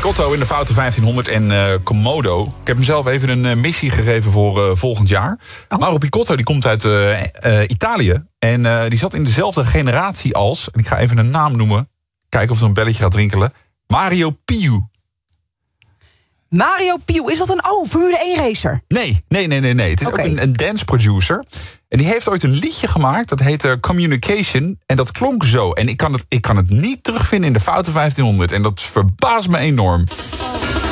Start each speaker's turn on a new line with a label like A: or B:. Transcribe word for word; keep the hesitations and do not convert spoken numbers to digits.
A: Picotto in de Foute vijftienhonderd en uh, Komodo. Ik heb hem zelf even een uh, missie gegeven voor uh, volgend jaar. Oh. Mauro Picotto die komt uit uh, uh, Italië. En uh, die zat in dezelfde generatie als... en ik ga even een naam noemen. Kijken of er een belletje gaat rinkelen. Mario Piu.
B: Mario Piu, is dat een oh, Formule één racer?
A: Nee, nee, nee, nee. nee. Het is okay. ook een, een dance producer. En die heeft ooit een liedje gemaakt, dat heette Communication. En dat klonk zo. En ik kan het, ik kan het niet terugvinden in de Foute vijftienhonderd. En dat verbaast me enorm.